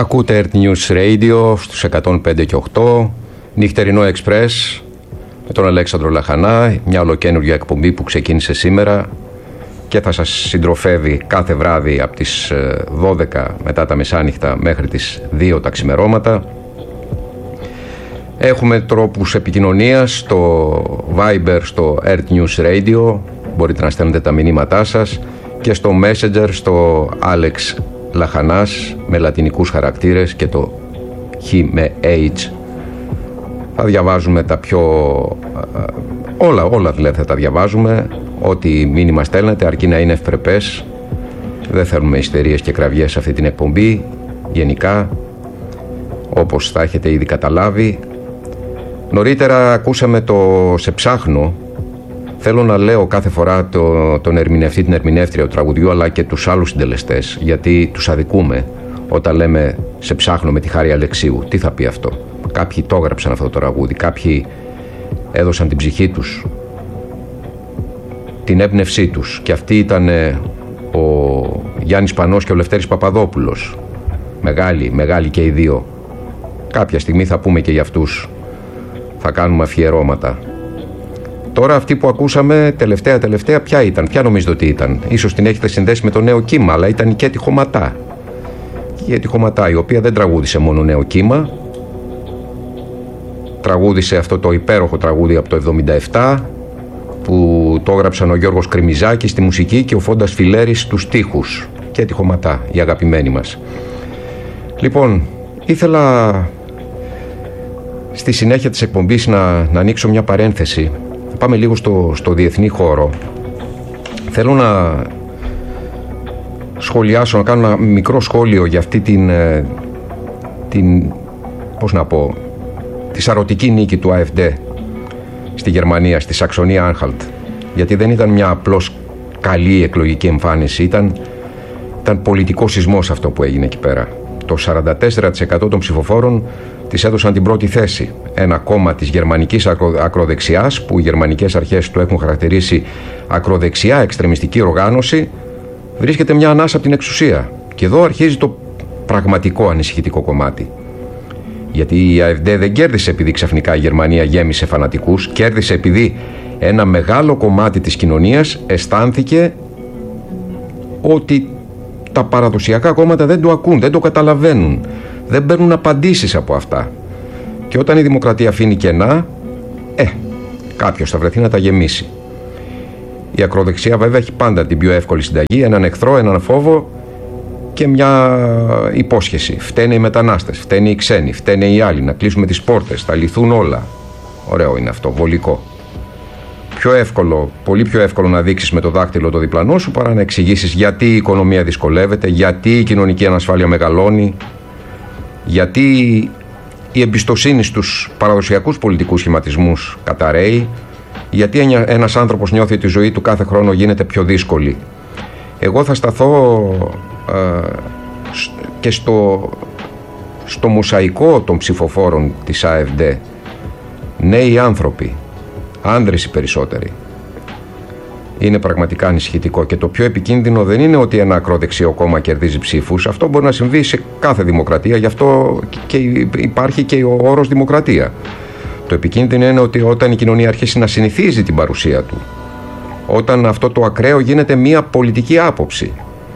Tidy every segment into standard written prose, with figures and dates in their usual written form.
Ακούτε Earth News Radio στους 105 και 8, νυχτερινό εξπρές με τον Αλέξανδρο Λαχανά, μια ολοκαίνουργια εκπομπή που ξεκίνησε σήμερα και θα σας συντροφεύει κάθε βράδυ από τις 12 μετά τα μεσάνυχτα μέχρι τις 2 τα ξημερώματα. Έχουμε τρόπους επικοινωνίας στο Viber, στο Earth News Radio, μπορείτε να στέλνετε τα μηνύματά σας, και στο Messenger στο Alex Λαχανάς με λατινικούς χαρακτήρες και το Χ με H. Θα διαβάζουμε τα πιο... όλα δηλαδή θα τα διαβάζουμε. Ό,τι μήνυμα στέλνετε, αρκεί να είναι ευπρεπές. Δεν θέλουμε ιστερίες και κραυγές σε αυτή την εκπομπή. Γενικά, όπως θα έχετε ήδη καταλάβει. Νωρίτερα ακούσαμε το «Σε ψάχνω». Θέλω να λέω κάθε φορά τον ερμηνευτή, την ερμηνεύτρια του τραγουδιού, αλλά και τους άλλους συντελεστές, γιατί τους αδικούμε όταν λέμε «Σε ψάχνω» με τη Χάρη Αλεξίου. Τι θα πει αυτό? Κάποιοι το έγραψαν αυτό το τραγούδι, κάποιοι έδωσαν την ψυχή τους, την έμπνευσή τους, και αυτοί ήταν ο Γιάννης Πανός και ο Λευτέρης Παπαδόπουλος. Μεγάλοι και οι δύο. Κάποια στιγμή θα πούμε και για αυτούς, θα κάνουμε αφιερώματα. Τώρα αυτή που ακούσαμε τελευταία ποια νομίζετε ότι ήταν? Ίσως την έχετε συνδέσει με το Νέο Κύμα, αλλά ήταν η Κέτη Χωματά. Η Κέτη Χωματά, η οποία δεν τραγούδισε μόνο Νέο Κύμα, τραγούδισε αυτό το υπέροχο τραγούδι από το 1977 που το έγραψαν ο Γιώργος Κρημιζάκης στη μουσική και ο Φόντας Φιλέρης στους στίχους. Κέτη Χωματά, η αγαπημένη μας. Λοιπόν, ήθελα στη συνέχεια της εκπομπής να ανοίξω μια παρένθεση. Πάμε λίγο στο διεθνή χώρο. Θέλω να σχολιάσω, να κάνω ένα μικρό σχόλιο για αυτή τη σαρωτική νίκη του AfD στη Γερμανία, στη Σαξονία Άνχαλτ. Γιατί δεν ήταν μια απλώς καλή εκλογική εμφάνιση, ήταν πολιτικό σεισμός αυτό που έγινε εκεί πέρα. Το 44% των ψηφοφόρων της έδωσαν την πρώτη θέση. Ένα κόμμα της γερμανικής ακροδεξιάς, που οι γερμανικές αρχές του έχουν χαρακτηρίσει ακροδεξιά εξτρεμιστική οργάνωση, βρίσκεται μια ανάσα από την εξουσία. Και εδώ αρχίζει το πραγματικό ανησυχητικό κομμάτι. Γιατί η AfD δεν κέρδισε επειδή ξαφνικά η Γερμανία γέμισε φανατικούς, κέρδισε επειδή ένα μεγάλο κομμάτι της κοινωνίας αισθάνθηκε ότι τα παραδοσιακά κόμματα δεν το ακούν, δεν το καταλαβαίνουν, δεν παίρνουν απαντήσεις από αυτά. Και όταν η δημοκρατία αφήνει κενά, κάποιος θα βρεθεί να τα γεμίσει. Η ακροδεξιά βέβαια έχει πάντα την πιο εύκολη συνταγή, έναν εχθρό, έναν φόβο και μια υπόσχεση. Φταίνε οι μετανάστες, φταίνε οι ξένοι, φταίνε οι άλλοι, να κλείσουμε τις πόρτες, θα λυθούν όλα. Ωραίο είναι αυτό, βολικό. Πολύ πιο εύκολο να δείξεις με το δάκτυλο το διπλανό σου παρά να εξηγήσεις γιατί η οικονομία δυσκολεύεται, γιατί η κοινωνική ανασφάλεια μεγαλώνει, γιατί η εμπιστοσύνη στους παραδοσιακούς πολιτικούς σχηματισμούς καταραίει, γιατί ένας άνθρωπος νιώθει ότι η ζωή του κάθε χρόνο γίνεται πιο δύσκολη. Εγώ θα σταθώ και στο μοσαϊκό των ψηφοφόρων της AfD. Νέοι άνθρωποι, άνδρες οι περισσότεροι. Είναι πραγματικά ανησυχητικό, και το πιο επικίνδυνο δεν είναι ότι ένα ακροδεξιό κόμμα κερδίζει ψήφους. Αυτό μπορεί να συμβεί σε κάθε δημοκρατία, γι' αυτό και υπάρχει και ο όρος δημοκρατία. Το επικίνδυνο είναι ότι όταν η κοινωνία αρχίσει να συνηθίζει την παρουσία του, όταν αυτό το ακραίο γίνεται μια πολιτική άποψη.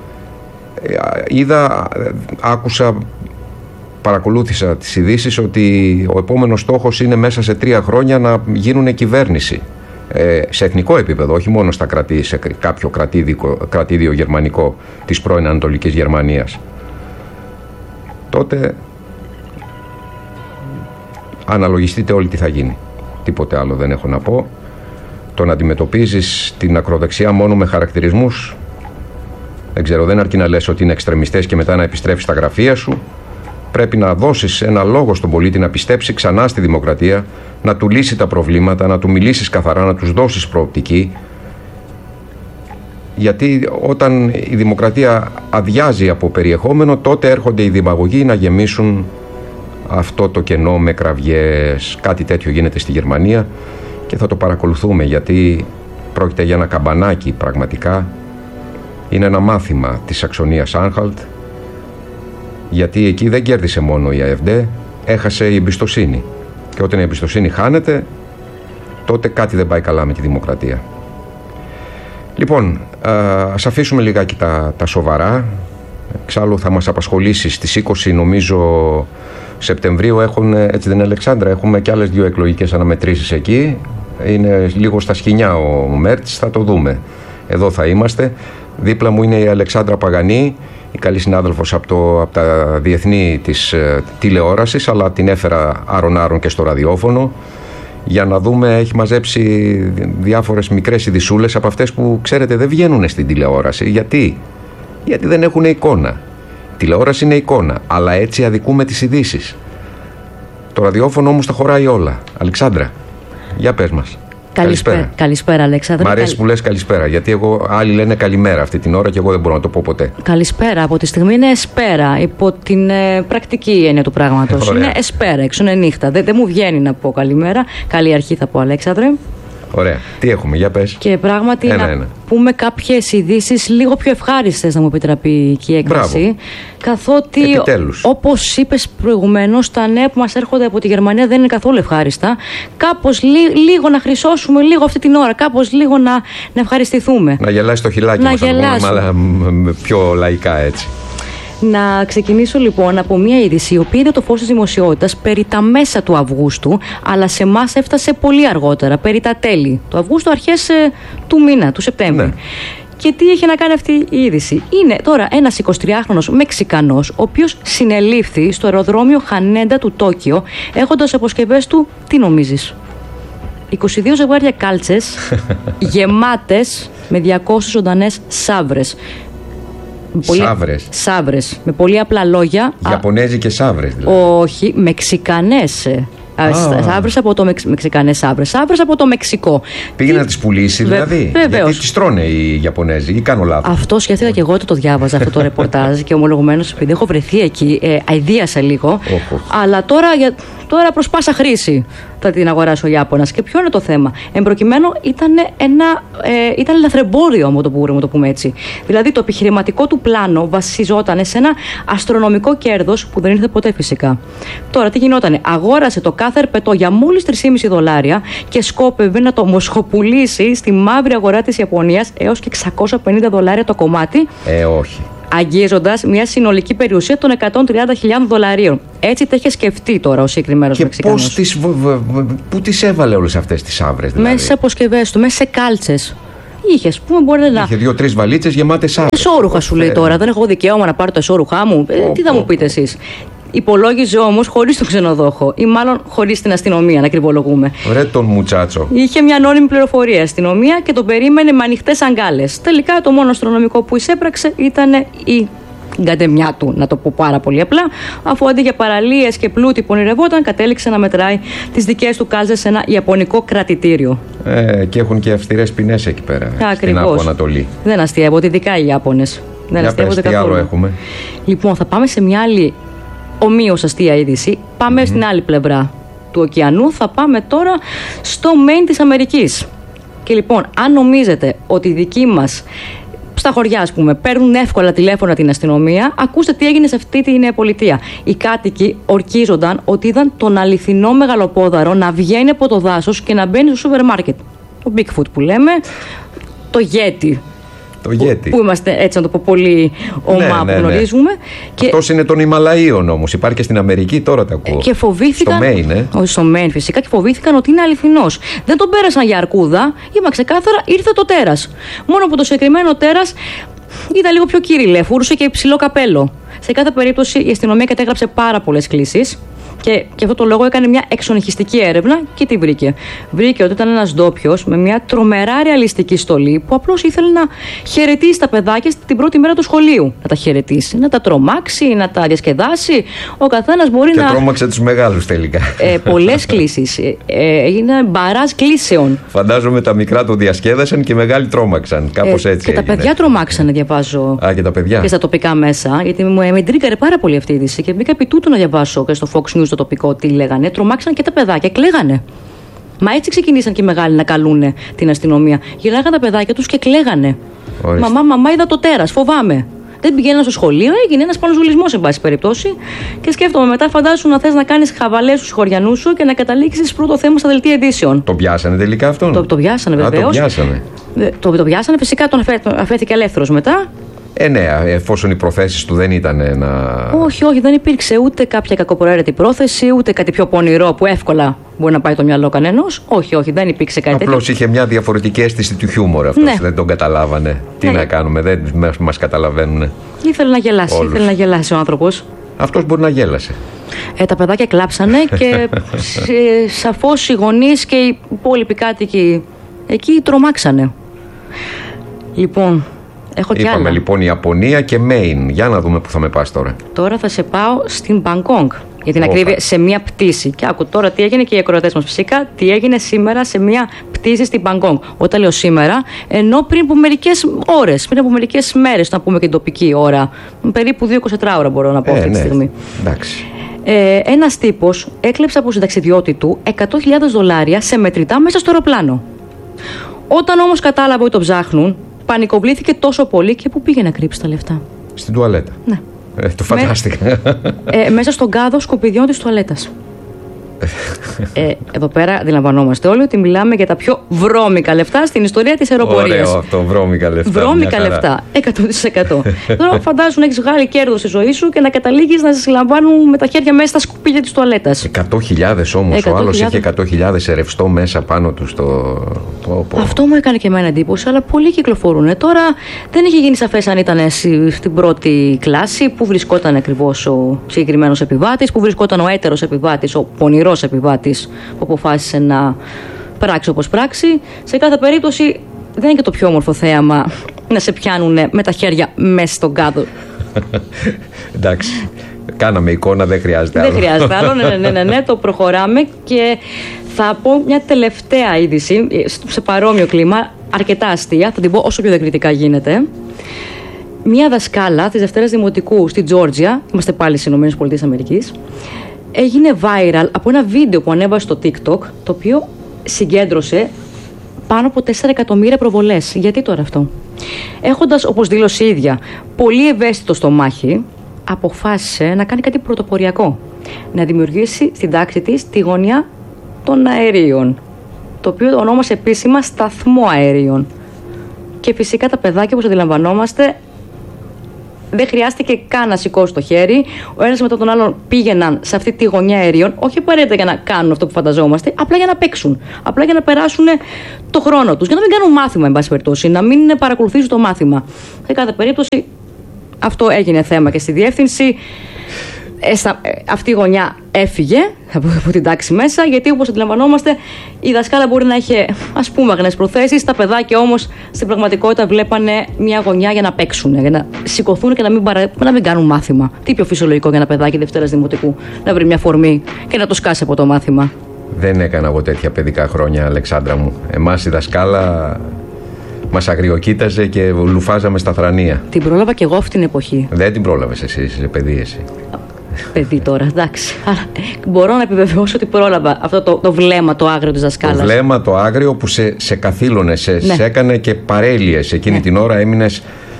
Παρακολούθησα τις ειδήσεις ότι ο επόμενος στόχος είναι μέσα σε 3 χρόνια να γίνουν κυβέρνηση. Σε εθνικό επίπεδο, όχι μόνο σε κάποιο κρατήδιο γερμανικό της πρώην Ανατολικής Γερμανίας. Τότε αναλογιστείτε όλοι τι θα γίνει. Τίποτε άλλο δεν έχω να πω. Το να αντιμετωπίζεις την ακροδεξιά μόνο με χαρακτηρισμούς, δεν ξέρω, δεν αρκεί να λες ότι είναι εξτρεμιστές και μετά να επιστρέφεις στα γραφεία σου. Πρέπει να δώσεις ένα λόγο στον πολίτη να πιστέψει ξανά στη δημοκρατία, να του λύσει τα προβλήματα, να του μιλήσεις καθαρά, να τους δώσεις προοπτική. Γιατί όταν η δημοκρατία αδειάζει από περιεχόμενο, τότε έρχονται οι δημαγωγοί να γεμίσουν αυτό το κενό με κραυγές. Κάτι τέτοιο γίνεται στη Γερμανία και θα το παρακολουθούμε, γιατί πρόκειται για ένα καμπανάκι πραγματικά. Είναι ένα μάθημα της Σαξονίας Άνχαλτ Γιατί εκεί δεν κέρδισε μόνο η ΑΕΒΔ, έχασε η εμπιστοσύνη. Και όταν η εμπιστοσύνη χάνεται, τότε κάτι δεν πάει καλά με τη δημοκρατία. Λοιπόν, ας αφήσουμε λιγάκι τα σοβαρά. Εξάλλου θα μας απασχολήσει στις 20 νομίζω Σεπτεμβρίου, έτσι δεν είναι, Αλεξάνδρα, έχουμε και άλλες 2 εκλογικές αναμετρήσεις εκεί. Είναι λίγο στα σκοινιά ο Μέρτς, θα το δούμε. Εδώ θα είμαστε. Δίπλα μου είναι η Αλεξάνδρα Παγανή, η καλή συνάδελφος από τα διεθνή της τηλεόρασης, αλλά την έφερα άρον-άρον και στο ραδιόφωνο, για να δούμε, έχει μαζέψει διάφορες μικρές ειδισούλες από αυτές που, ξέρετε, δεν βγαίνουν στην τηλεόραση. Γιατί δεν έχουν εικόνα. Η τηλεόραση είναι εικόνα, αλλά έτσι αδικούμε τις ειδήσεις. Το ραδιόφωνο όμως τα χωράει όλα. Αλεξάνδρα, για πες μας. Καλησπέρα, Αλέξανδρα. Μ' αρέσει που λες καλησπέρα, γιατί άλλοι λένε καλημέρα αυτή την ώρα και εγώ δεν μπορώ να το πω ποτέ. Καλησπέρα, από τη στιγμή είναι εσπέρα, υπό την πρακτική έννοια του πράγματος. Είναι εσπέρα, έξω είναι νύχτα. Δεν μου βγαίνει να πω καλημέρα. Καλή αρχή θα πω, Αλέξανδρε. Ωραία. Τι έχουμε, για πες. Και πράγματι να πούμε κάποιες ειδήσεις λίγο πιο ευχάριστες, να μου επιτραπεί και η έκφραση. Μπράβο. Καθότι, όπως είπες προηγουμένως, τα νέα που μας έρχονται από τη Γερμανία δεν είναι καθόλου ευχάριστα. Κάπως λίγο να χρυσώσουμε λίγο αυτή την ώρα, κάπως λίγο να ευχαριστηθούμε. Να γελάσει το χιλάκι μας, αλλά πιο λαϊκά έτσι. Να ξεκινήσω λοιπόν από μια είδηση η οποία είδε το φως της δημοσιότητας περί τα μέσα του Αυγούστου, αλλά σε εμάς έφτασε πολύ αργότερα, περί τα τέλη του Αυγούστου, αρχές του μήνα, του Σεπτέμβρη. Ναι. Και τι έχει να κάνει αυτή η είδηση? Είναι τώρα ένας 23χρονος Μεξικανός, ο οποίος συνελήφθη στο αεροδρόμιο Χανέντα του Τόκιο, έχοντας αποσκευές του, τι νομίζεις? 22 ζευγάρια κάλτσες γεμάτες με 200 ζωντανές σαύρες. Σαύρες. Με πολύ απλά λόγια. Ιαπωνέζικες σαύρες δηλαδή. Όχι, μεξικανές. Σαύρες από το μεξικανές σαύρες. Σαύρες από το Μεξικό. Πήγε να τις πουλήσει δηλαδή. Βεβαίως. Γιατί τις τρώνε οι Ιαπωνέζοι ή κάνω λάθος? Αυτό σκέφτηκα και εγώ, το διάβαζα αυτό το ρεπορτάζ και ομολογουμένως, επειδή έχω βρεθεί εκεί, αηδίασα λίγο. Αλλά τώρα προς πάσα χρήση θα την αγοράσει ο Ιάπωνας. Και ποιο είναι το θέμα? Εμπροκειμένου ήταν λαθρεμπόριο, να το πούμε έτσι. Δηλαδή το επιχειρηματικό του πλάνο βασιζόταν σε ένα αστρονομικό κέρδος που δεν ήρθε ποτέ φυσικά. Τώρα τι γινότανε? Αγόρασε το κάθε ερπετό για μόλις $3,5 και σκόπευε να το μοσχοπουλήσει στη μαύρη αγορά της Ιαπωνίας έως και $650 το κομμάτι. Όχι. Αγγίζοντας μια συνολική περιουσία των $130,000. Έτσι τα είχε σκεφτεί τώρα ο συγκεκριμένος Μεξικανός. Και πού τις έβαλε όλες αυτές τις σαύρες δηλαδή? Μέσα σε αποσκευές του, μέσα σε κάλτσες. Είχε, ας πούμε, μπορεί να. Είχε 2-3 βαλίτσες γεμάτες σαύρες. Εσώρουχα σου λέει τώρα. Δεν έχω δικαίωμα να πάρω τα εσώρουχά μου. Τι θα μου πείτε εσείς? Υπολόγιζε όμως χωρίς τον ξενοδόχο, ή μάλλον χωρίς την αστυνομία, να κρυβολογούμε. Ωραία, τον μουτσάτσο. Είχε μια ανώνυμη πληροφορία αστυνομία και τον περίμενε με ανοιχτές αγκάλες. Τελικά το μόνο αστρονομικό που εισέπραξε ήταν η γκαντεμιά του, να το πω πάρα πολύ απλά, αφού αντί για παραλίες και πλούτη που ονειρευόταν, κατέληξε να μετράει τις δικές του κάλτσες σε ένα ιαπωνικό κρατητήριο. Και έχουν και αυστηρές ποινές εκεί πέρα. Στην Άπο Ανατολή. Δεν αστείευονται, ειδικά οι Ιάπωνες. Δεν αστείευονται καθόλου. Τι άλλο έχουμε? Λοιπόν, θα πάμε σε μια άλλη ομοίως αστεία είδηση. Πάμε στην άλλη πλευρά του ωκεανού. Θα πάμε τώρα στο Μέιν της Αμερικής. Και λοιπόν, αν νομίζετε ότι οι δικοί μας στα χωριά, ας πούμε, παίρνουν εύκολα τηλέφωνα την αστυνομία, ακούστε τι έγινε σε αυτή την πολιτεία. Οι κάτοικοι ορκίζονταν ότι είδαν τον αληθινό μεγαλοπόδαρο να βγαίνει από το δάσος και να μπαίνει στο σούπερ μάρκετ. Το Bigfoot που λέμε, το Yeti. Που είμαστε, έτσι να το πω, πολύ ομά που γνωρίζουμε. Αυτός είναι των Ιμαλαίων όμως. Υπάρχει και στην Αμερική, τώρα τα ακούω. Και φοβήθηκαν. Στο Μέιν, Όχι, στο Μέιν φυσικά, και φοβήθηκαν ότι είναι αληθινός. Δεν τον πέρασαν για αρκούδα, είπα ξεκάθαρα, ήρθε το τέρας. Μόνο που το συγκεκριμένο τέρας ήταν λίγο πιο κύριλε, φορούσε και υψηλό καπέλο. Σε κάθε περίπτωση η αστυνομία κατέγραψε πάρα πολλές κλήσεις. Και αυτό το λόγο έκανε μια εξονυχιστική έρευνα και τι βρήκε? Βρήκε ότι ήταν ένας ντόπιος με μια τρομερά ρεαλιστική στολή που απλώς ήθελε να χαιρετήσει τα παιδάκια την πρώτη μέρα του σχολείου. Να τα χαιρετήσει, να τα τρομάξει, να τα διασκεδάσει. Ο καθένας μπορεί και να. Και τρόμαξε τους μεγάλους τελικά. Πολλές κλήσεις. Έγινε μπαράζ κλήσεων. Φαντάζομαι τα μικρά το διασκέδασαν και οι μεγάλοι τρόμαξαν. Κάπως έτσι. Και τα παιδιά τρομάξανε, διαβάζω. Και τα παιδιά. Και στα τοπικά μέσα. Γιατί με τρίγκαρε πάρα πολύ αυτή η είδηση και μπήκα επί τούτου να διαβάσω και στο Fox News το τοπικό τι λέγανε. Τρομάξαν και τα παιδάκια, κλαίγανε. Μα έτσι ξεκινήσαν και οι μεγάλοι να καλούν την αστυνομία. Γυρνάγαν τα παιδάκια τους και κλαίγανε. Μαμά, είδα το τέρας, φοβάμαι. Δεν πηγαίναν στο σχολείο, έγινε ένας πανοζουλισμός, εν πάση περιπτώσει. Και σκέφτομαι μετά, φαντάσου να θες να κάνεις χαβαλές στους χωριανούς σου και να καταλήξεις πρώτο θέμα στα δελτία ειδήσεων. Το πιάσανε τελικά αυτόν? Το πιάσανε, βεβαίως. Το πιάσανε. Το πιάσανε, φυσικά τον αφέθηκε ελεύθερος μετά. Ναι, εφόσον οι προθέσεις του δεν ήταν να. Όχι, δεν υπήρξε ούτε κάποια κακοπροαίρετη πρόθεση, ούτε κάτι πιο πονηρό που εύκολα μπορεί να πάει το μυαλό κανένας. Όχι, δεν υπήρξε κάτι τέτοιο. Απλώς είχε μια διαφορετική αίσθηση του χιούμορ αυτός. Ναι. Δεν τον καταλάβανε. Τι να κάνουμε, δεν μας καταλαβαίνουν. Ήθελε να γελάσει ο άνθρωπος. Αυτός μπορεί να γέλασε. Τα παιδάκια κλάψανε και σαφώς οι γονείς και οι υπόλοιποι κάτοικοι εκεί τρομάξανε. Λοιπόν. Είπαμε λοιπόν Ιαπωνία και Μέιν. Για να δούμε που θα με πας τώρα. Τώρα θα σε πάω στην Μπαγκόγκ. Για την ακρίβεια, σε μια πτήση. Και άκου τώρα τι έγινε και οι ακροατές μας φυσικά. Τι έγινε σήμερα σε μια πτήση στην Μπαγκόγκ. Όταν λέω σήμερα, ενώ πριν από μερικές ώρες, πριν από μερικές μέρες, να πούμε και την τοπική ώρα. Περίπου 24 ώρα μπορώ να πω αυτή τη στιγμή. Εντάξει. Ένας τύπος έκλεψε από συνταξιδιώτη του $100.000 σε μετρητά μέσα στο αεροπλάνο. Όταν όμως κατάλαβε ότι το ψάχνουν, πανικοβλήθηκε τόσο πολύ και πού πήγε να κρύψει τα λεφτά? Στην τουαλέτα. Ναι. Το φαντάστηκα. Μέσα στον κάδο σκουπιδιών της τουαλέτας. Εδώ πέρα αντιλαμβανόμαστε όλοι ότι μιλάμε για τα πιο βρώμικα λεφτά στην ιστορία της αεροπορίας. Ωραίο αυτό, βρώμικα λεφτά. Βρώμικα λεφτά, 100%. Τώρα φαντάσου να έχεις βγάλει κέρδος στη ζωή σου και να καταλήγεις να σε συλλαμβάνουν με τα χέρια μέσα στα σκουπίδια της τουαλέτας. 100.000 όμως, ο άλλος είχε 100.000 σε ρευστό μέσα πάνω του στο. Αυτό μου έκανε και εμένα εντύπωση, αλλά πολλοί κυκλοφορούν. Τώρα δεν είχε γίνει σαφές αν ήταν στην πρώτη κλάση, που βρισκόταν ακριβώς ο συγκεκριμένος επιβάτης, που βρισκόταν ο έτερος επιβάτης, ο πονηρός επιβάτης που αποφάσισε να πράξει όπως πράξει. Σε κάθε περίπτωση δεν είναι και το πιο όμορφο θέαμα να σε πιάνουν με τα χέρια μέσα στον κάδο. Εντάξει, κάναμε εικόνα, δεν χρειάζεται άλλο. Δεν χρειάζεται άλλο, ναι, το προχωράμε. Και θα πω μια τελευταία είδηση σε παρόμοιο κλίμα, αρκετά αστεία, θα την πω όσο πιο διακριτικά γίνεται. Μια δασκάλα της Δευτέρας Δημοτικού στη Τζόρτζια, είμαστε πάλι στις ΗΠΑ, έγινε viral από ένα βίντεο που ανέβασε στο TikTok, το οποίο συγκέντρωσε πάνω από 4 εκατομμύρια προβολές. Γιατί τώρα αυτό? Έχοντας, όπως δήλωσε η ίδια, πολύ ευαίσθητο στομάχι, αποφάσισε να κάνει κάτι πρωτοποριακό. Να δημιουργήσει στην τάξη της τη γωνιά των αερίων, το οποίο ονόμασε επίσημα σταθμό αερίων. Και φυσικά τα παιδάκια, όπως αντιλαμβανόμαστε, δεν χρειάστηκε καν να σηκώσει το χέρι. Ο ένας μετά τον άλλον πήγαιναν σε αυτή τη γωνιά αερίων, όχι απαραίτητα για να κάνουν αυτό που φανταζόμαστε, απλά για να παίξουν. Απλά για να περάσουν το χρόνο τους. Για να μην κάνουν μάθημα, εν πάση περιπτώσει, να μην παρακολουθήσουν το μάθημα. Σε κάθε περίπτωση, αυτό έγινε θέμα και στη διεύθυνση. Αυτή η γωνιά έφυγε από την τάξη μέσα, γιατί όπως αντιλαμβανόμαστε η δασκάλα μπορεί να είχε, ας πούμε, αγνές προθέσεις. Τα παιδάκια όμως στην πραγματικότητα βλέπανε μια γωνιά για να παίξουν, για να σηκωθούν και να μην κάνουν μάθημα. Τι πιο φυσιολογικό για ένα παιδάκι Δευτέρας Δημοτικού να βρει μια φορμή και να το σκάσει από το μάθημα? Δεν έκανα εγώ τέτοια παιδικά χρόνια, Αλεξάνδρα μου. Εμάς η δασκάλα μας αγριοκοίταζε και λουφάζαμε στα θρανία. Την πρόλαβα κι εγώ αυτή την εποχή. Δεν την πρόλαβες εσύ, είσαι παιδί εσύ. Παιδί τώρα, εντάξει. Αλλά μπορώ να επιβεβαιώσω ότι πρόλαβα αυτό το βλέμμα το άγριο της δασκάλας. Το βλέμμα το άγριο που σε καθήλωνε, σε έκανε και παρέλειες. Εκείνη την ώρα έμεινες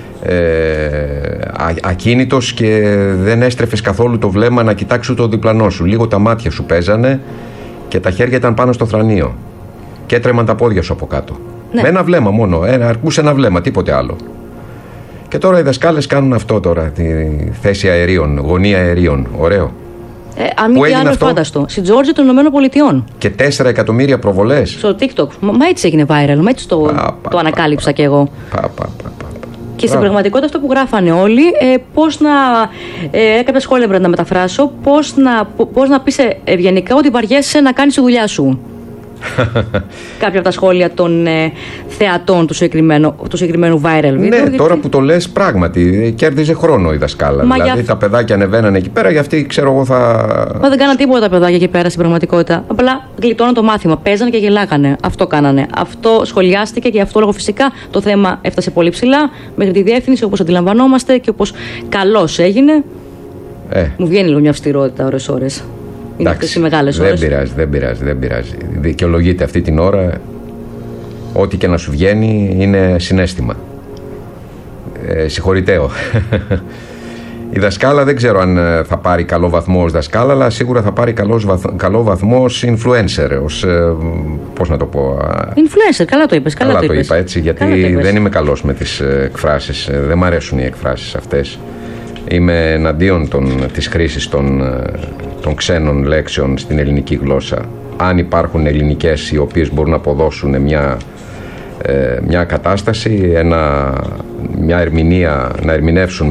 ακίνητος και δεν έστρεφες καθόλου το βλέμμα να κοιτάξεις το διπλανό σου. Λίγο τα μάτια σου παίζανε και τα χέρια ήταν πάνω στο θρανίο. Και έτρεμαν τα πόδια σου από κάτω. Ναι. Με ένα βλέμμα μόνο, αρκούσε ένα βλέμμα, τίποτε άλλο. Και τώρα οι δασκάλες κάνουν αυτό τώρα, τη θέση αερίων, γωνία αερίων. Ωραίο. Αν μη τι άλλο φάνταστο. Στην Τζόρτζια των ΗΠΑ. Και 4 εκατομμύρια προβολές. Στο TikTok. Μα έτσι έγινε viral. Μα έτσι το ανακάλυψα κι εγώ. Και στην πραγματικότητα αυτό που γράφανε όλοι, πώς να. Κάποια σχόλια πρέπει να μεταφράσω. Πώς να πεις ευγενικά ότι βαριέσαι να κάνεις τη δουλειά σου. Κάποια από τα σχόλια των θεατών του συγκεκριμένου viral video. Ναι, τώρα που το λες, πράγματι κέρδιζε χρόνο η δασκάλα. Δηλαδή τα παιδάκια ανεβαίνανε εκεί πέρα, γιατί ξέρω εγώ θα. Μα δεν κάναν τίποτα τα παιδάκια εκεί πέρα στην πραγματικότητα. Απλά γλιτώναν το μάθημα. Παίζανε και γελάγανε. Αυτό κάνανε. Αυτό σχολιάστηκε και γι' αυτό λόγο φυσικά το θέμα έφτασε πολύ ψηλά μέχρι τη διεύθυνση, όπως αντιλαμβανόμαστε και όπως καλώς έγινε. Μου βγαίνει λίγο μια αυστηρότητα ώρες-ώρες. Είναι αυτές οι μεγάλες ώρες. Δεν πειράζει. Δικαιολογείται αυτή την ώρα. Ό,τι και να σου βγαίνει είναι συναίσθημα. Συγχωρηταίο. Η δασκάλα δεν ξέρω αν θα πάρει καλό βαθμό ως δασκάλα, αλλά σίγουρα θα πάρει καλό βαθμό ως influencer, ως, πώς να το πω... Influencer, καλά το είπες. Καλά το είπα, έτσι, γιατί δεν είμαι καλός με τις εκφράσεις, δεν μ' αρέσουν οι εκφράσεις αυτές. Είμαι εναντίον της χρήσης των ξένων λέξεων στην ελληνική γλώσσα. Αν υπάρχουν ελληνικές οι οποίες μπορούν να αποδώσουν μια κατάσταση, μια ερμηνεία, να ερμηνεύσουν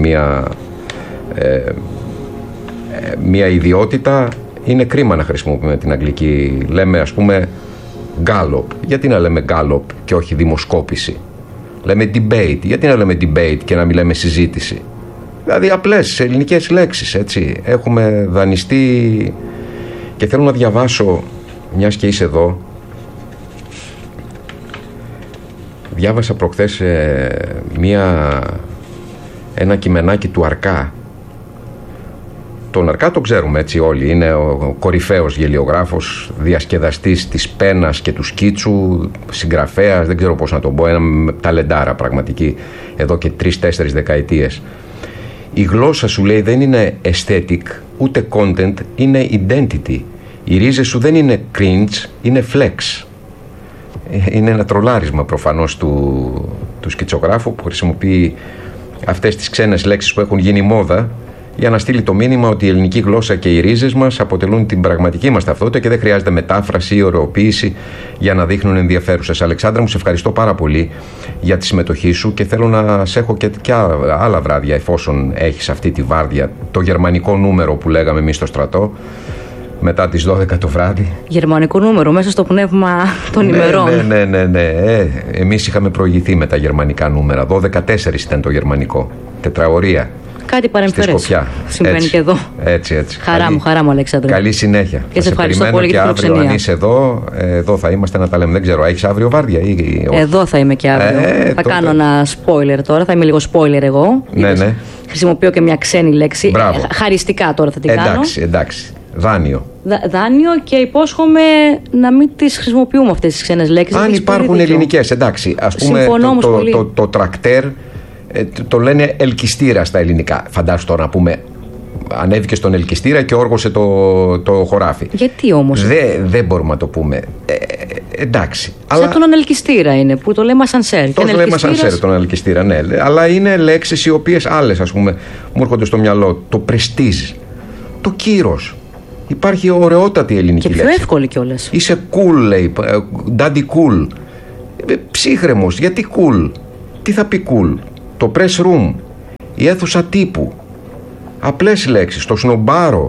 μια ιδιότητα, είναι κρίμα να χρησιμοποιούμε την αγγλική. Λέμε, ας πούμε, Gallup. Γιατί να λέμε Gallup και όχι δημοσκόπηση? Λέμε debate. Γιατί να λέμε debate και να μην λέμε συζήτηση? Δηλαδή απλές ελληνικές λέξεις, έτσι. Έχουμε δανειστεί. Και θέλω να διαβάσω, μιας και είσαι εδώ, διάβασα προχθές ένα κειμενάκι του Αρκά. Τον Αρκά το ξέρουμε, έτσι, όλοι. Είναι ο κορυφαίος γελιογράφος, διασκεδαστής της πένας και του σκίτσου, συγγραφέας, δεν ξέρω πώς να τον πω, ένα ταλεντάρα πραγματική, εδώ και 3-4 δεκαετίες. Η γλώσσα, σου λέει, δεν είναι aesthetic, ούτε content, είναι identity. Οι ρίζες σου δεν είναι cringe, είναι flex. Είναι ένα τρολάρισμα προφανώς του σκητσογράφου, που χρησιμοποιεί αυτές τις ξένες λέξεις που έχουν γίνει μόδα για να στείλει το μήνυμα ότι η ελληνική γλώσσα και οι ρίζες μας αποτελούν την πραγματική μας ταυτότητα και δεν χρειάζεται μετάφραση ή ωρεοποίηση για να δείχνουν ενδιαφέρουσες. Αλεξάνδρα μου, σε ευχαριστώ πάρα πολύ για τη συμμετοχή σου και θέλω να σε έχω και άλλα βράδια, εφόσον έχεις αυτή τη βάρδια, το γερμανικό νούμερο που λέγαμε εμείς στο στρατό, μετά τις 12 το βράδυ. Γερμανικό νούμερο, μέσα στο πνεύμα των ημερών. Ναι. Εμείς είχαμε προηγηθεί με τα γερμανικά νούμερα. 12-4 ήταν το γερμανικό. Τετραωρία. Κάτι παρεμφερές. Συμβαίνει έτσι, και εδώ. Έτσι. Χαρά μου, Αλέξανδρε. Καλή συνέχεια. Και σε ευχαριστώ πολύ για την φιλοξενία. Αν είσαι εδώ θα είμαστε να τα λέμε. Δεν ξέρω, έχεις αύριο βάρδια ή όχι? Εδώ θα είμαι και αύριο. Θα κάνω ένα spoiler τώρα. Θα είμαι λίγο spoiler εγώ. Ναι. Χρησιμοποιώ και μια ξένη λέξη. Χαριστικά τώρα θα την κάνω. Εντάξει. Δάνειο. Δάνειο, και υπόσχομαι να μην τις χρησιμοποιούμε αυτές τις ξένες λέξεις. Αν υπάρχουν ελληνικές, εντάξει. Ας πούμε το τρακτέρ το λένε ελκυστήρα στα ελληνικά. Φαντάσου τώρα να πούμε, ανέβηκε στον ελκυστήρα και όργωσε το χωράφι. Γιατί όμως? Δεν μπορούμε να το πούμε. Εντάξει. Σαν τον ανελκυστήρα είναι που το λέμε ασανσέρ. Το λέμε ασανσέρ τον ανελκυστήρα, ναι. Αλλά είναι λέξεις οι οποίες άλλες, ας πούμε, μου έρχονται στο μυαλό. Το πρεστίζ, το κύρος. Υπάρχει ωραιότατη ελληνική λέξη. Και πιο εύκολη κιόλας. Είσαι cool, λέει. Daddy cool. Ψύχρεμος. Γιατί cool? Τι θα πει cool? Το press room. Η αίθουσα τύπου. Απλές λέξεις. Το σνομπάρο.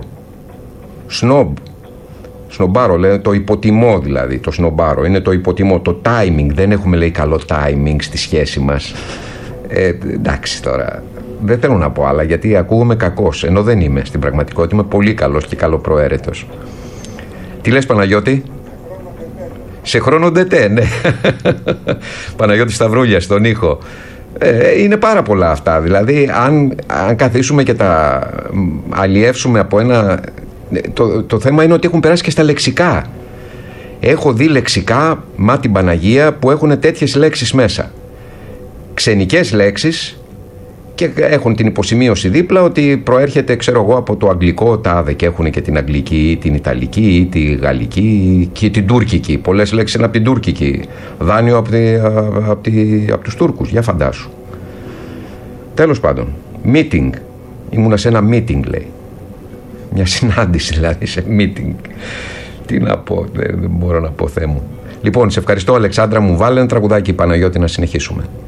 Σνομπάρο, λέει, το υποτιμώ δηλαδή. Το σνομπάρο είναι το υποτιμώ. Το timing. Δεν έχουμε, λέει, καλό timing στη σχέση μας. Εντάξει τώρα. Δεν θέλω να πω άλλα, γιατί ακούγομαι κακός, ενώ δεν είμαι. Στην πραγματικότητα είμαι πολύ καλός και καλοπροαίρετος. Τι λες, Παναγιώτη? Σε χρόνο ντετέ, ναι. Παναγιώτη Σταυρούλια στον ήχο. Είναι πάρα πολλά αυτά. Δηλαδή, αν καθίσουμε και τα αλλιεύσουμε από ένα... Το θέμα είναι ότι έχουν περάσει και στα λεξικά. Έχω δει λεξικά, μα την Παναγία, που έχουν τέτοιες λέξεις μέσα. Ξενικές λέξεις, και έχουν την υποσημείωση δίπλα ότι προέρχεται, ξέρω εγώ, από το αγγλικό τάδε, και έχουν και την αγγλική ή την ιταλική ή τη γαλλική και την τουρκική. Πολλές λέξεις είναι από την τουρκική. Δάνειο από τους Τούρκους. Για φαντάσου. Τέλος πάντων. Meeting. Ήμουνα σε ένα meeting, λέει. Μια συνάντηση δηλαδή σε meeting. Τι να πω, δεν μπορώ να πω, Θεέ μου. Λοιπόν, σε ευχαριστώ, Αλεξάνδρα μου. Βάλε ένα τραγουδάκι, Παναγιώτη, να συνεχίσουμε.